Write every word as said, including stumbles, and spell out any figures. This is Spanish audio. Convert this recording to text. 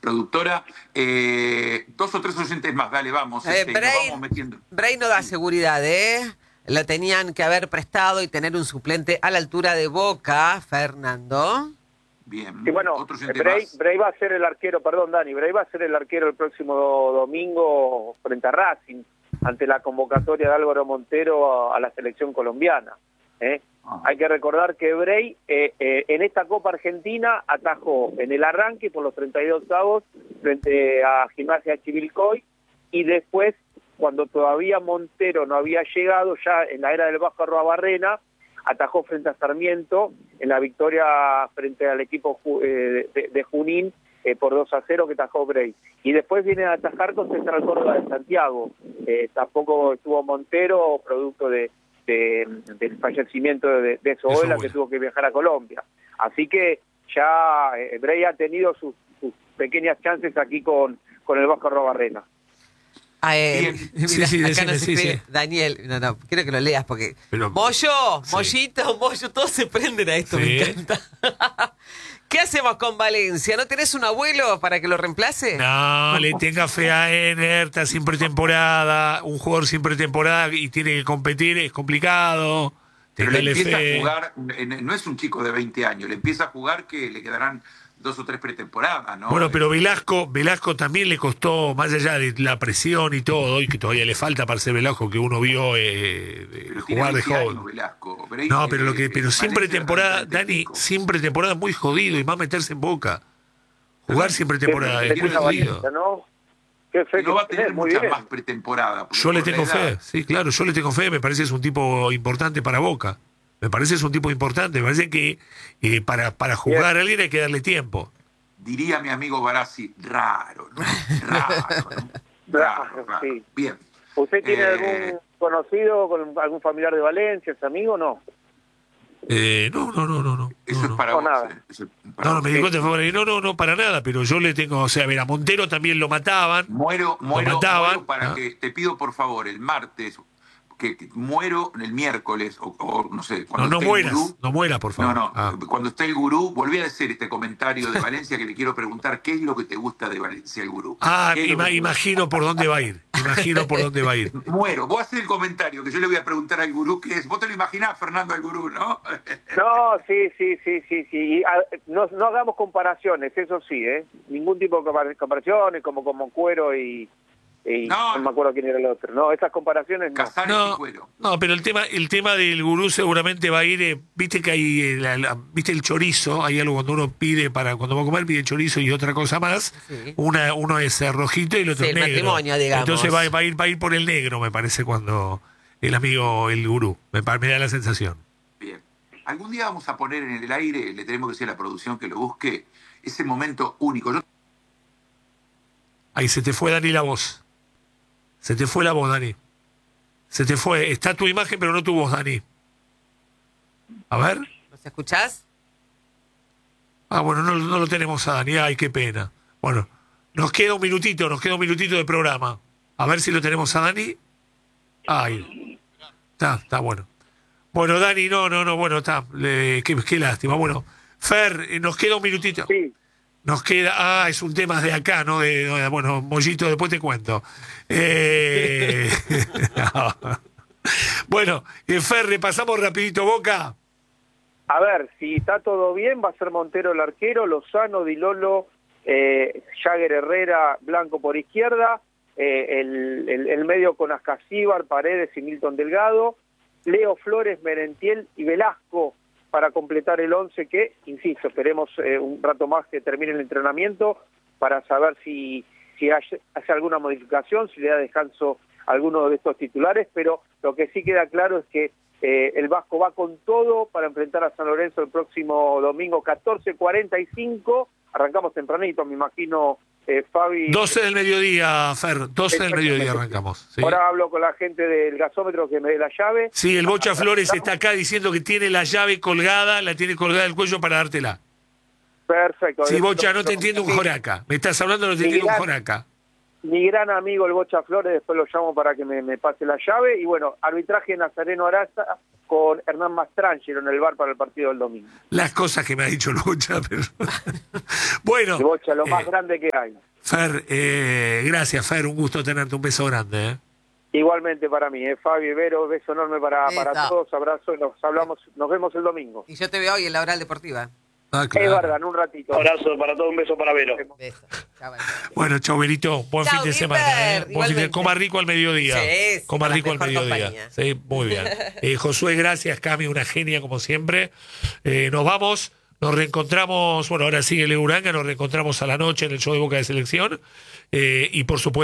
productora. Eh, dos o tres oyentes más, dale, vamos. Eh, este, Bray, nos vamos metiendo. Bray no da seguridad, ¿eh? Lo tenían que haber prestado y tener un suplente a la altura de Boca, Fernando. Bien. Sí, bueno, ¿Otro oyente Bray, más? Bray va a ser el arquero, perdón Dani, Bray va a ser el arquero el próximo domingo frente a Racing, ante la convocatoria de Álvaro Montero a, a la selección colombiana. ¿eh? Ah. Hay que recordar que Bray eh, eh, en esta Copa Argentina atajó en el arranque por los treinta y dos avos frente a Gimnasia Chivilcoy, y después, cuando todavía Montero no había llegado, ya en la era del Vasco Arruabarrena, atajó frente a Sarmiento en la victoria frente al equipo eh, de, de Junín eh, por dos a cero que atajó Bray. Y después viene a atajar con Central Córdoba de Santiago. Eh, tampoco estuvo Montero, producto de, de del fallecimiento de, de su abuela, que tuvo que viajar a Colombia. Así que ya eh, Bray ha tenido sus, sus pequeñas chances aquí con, con el Vasco Arruabarrena. Ah, eh, mira, sí, sí, acá decime, nos sí, escribe sí. Daniel, no, no, quiero que lo leas porque... Pero, Mollo, sí. Mollito, Mollo, todos se prenden a esto, Sí. me encanta. ¿Qué hacemos con Valencia? ¿No tenés un abuelo para que lo reemplace? No, le tenga fe a Ener, está sin pretemporada, un jugador sin pretemporada y tiene que competir, es complicado. Pero le Téngale empieza fe. a jugar, no es un chico de veinte años, le empieza a jugar que le quedarán dos o tres pretemporadas, ¿no? Bueno, pero Velasco, Velasco también le costó, más allá de la presión y todo, y que todavía le falta para ser Velasco, que uno vio eh, Pero jugar de tiene veinte joven. años, Velasco. Pero, No, pero lo que, eh, pero eh, siempre Valencia temporada, treinta y Dani, pico. siempre temporada muy jodido y más meterse en Boca. Jugar siempre temporada, Le es muy gusta jodido. Valencia, ¿no? Qué fe Y no va a que tener tenés, muy mucha bien. más pretemporada. porque Yo le por la tengo fe, edad- sí, claro, yo le tengo fe, me parece que es un tipo importante para Boca. Me parece que es un tipo importante, me parece que eh, para, para jugar a alguien hay que darle tiempo. Diría mi amigo Barassi, raro, ¿no? Raro, ¿no? Raro, raro. Sí. Bien. ¿Usted tiene Eh, algún conocido, con algún familiar de Valencia, es amigo o no? Eh, no, no, no, no, no. Eso no, es no. para No, vos. nada. eh, eso es para No, no, vos. me di cuenta, fue- no, no, no, para nada, pero yo le tengo, o sea, a ver, a Montero también lo mataban. Muero, muero, mataban, muero para ¿no? que te pido por favor el martes, que, que muero el miércoles, o, o no sé, No, cuando no esté el mueras, gurú. no mueras, por No, favor. no, Ah. cuando esté el gurú, volví a decir este comentario de Valencia que le quiero preguntar, ¿qué es lo que te gusta de Valencia, el gurú? Ah, ¿Qué es lo ima- que te imagino por dónde va a ir, imagino por dónde va a ir. gusta? Muero, vos haces el comentario que yo le voy a preguntar al gurú, ¿qué es? Vos te lo imaginás, Fernando, al gurú, ¿no? No, sí, sí, sí, sí, sí. Y, a- no, no hagamos comparaciones, eso sí, ¿eh? Ningún tipo de compar- comparaciones, como como Cuero y, y No. no me acuerdo quién era el otro. No, esas comparaciones no. Casares y No, Cuero. no, pero el tema, el tema del gurú seguramente va a ir, eh, viste que hay, eh, la- la- viste el chorizo, hay algo cuando uno pide para, cuando va a comer pide chorizo y otra cosa más, Sí. una, uno es eh, rojito y el otro Sí, es el negro. matrimonio, digamos. Entonces va, va a ir, va a ir por el negro, me parece, cuando el amigo, el gurú, me, pa- me da la sensación. Bien. Algún día vamos a poner en el aire, le tenemos que decir a la producción que lo busque, ese momento único. Yo Ahí se te fue, Dani, la voz. Se te fue la voz, Dani. Se te fue. Está tu imagen, pero no tu voz, Dani. A ver. ¿Nos escuchás? Ah, bueno, no, no lo tenemos a Dani. Ay, qué pena. Bueno, nos queda un minutito, nos queda un minutito de programa. A ver si lo tenemos a Dani. Ay. Está, está bueno. Bueno, Dani, no, no, no, bueno, está. Le- qué, qué lástima. Bueno, Fer, eh, nos queda un minutito. Sí, Nos queda, ah, es un tema de acá, ¿no? De, no, bueno, Mollito, después te cuento. Eh, bueno, eh, Fer, repasamos rapidito Boca. a ver, si está todo bien, va a ser Montero el arquero, Lozano, Di Lolo, eh, Jagger Herrera, Blanco por izquierda, eh, el, el, el medio con Ascasíbar, Paredes y Milton Delgado, Leo Flores, Merentiel y Velasco para completar el once que, insisto, esperemos eh, un rato más que termine el entrenamiento para saber si, si hace alguna modificación, si le da descanso a alguno de estos titulares, pero lo que sí queda claro es que eh, el Vasco va con todo para enfrentar a San Lorenzo el próximo domingo catorce cuarenta y cinco, arrancamos tempranito, me imagino, eh, Fabi... doce del mediodía, Fer, doce del mediodía Exactamente. arrancamos. ¿sí? Ahora hablo con la gente del gasómetro que me dé la llave. Sí, el Bocha Flores está acá diciendo que tiene la llave colgada, la tiene colgada del cuello para dártela. Perfecto. Sí, Lo- Bocha, no lo- te entiendo un sí. joraca. Me estás hablando, no te entiendo un Miguel- joraca. mi gran amigo el Bocha Flores, después lo llamo para que me, me pase la llave. Y bueno, arbitraje Nazareno Araza con Hernán Mastrangelo en el bar para el partido del domingo. Las cosas que me ha dicho el Bocha, pero... bueno. El Bocha, lo más eh, grande que hay. Fer, eh, gracias, Fer, un gusto tenerte, un beso grande. ¿eh? Igualmente para mí, eh, Fabio Ibero, beso enorme para, para Eso. todos, abrazo y nos hablamos, nos vemos el domingo. Y yo te veo hoy en la Oral Deportiva. Ah, Es claro. verdad, en un ratito. Abrazo para todos, un beso para Vero. Beso. Chao, bye. Bueno, chau, Berito. Buen Chau, fin de Viper, semana. ¿eh? Buen fin de... igualmente. Coma rico al mediodía. Sí, sí, Coma con la rico al mejor mediodía. compañía. Sí, muy bien. Eh, Josué, gracias. Cami, una genia como siempre. Eh, nos vamos. Nos reencontramos. Bueno, ahora sigue Leo Uranga. Nos reencontramos a la noche en el show de Boca de Selección. Eh, y por supuesto.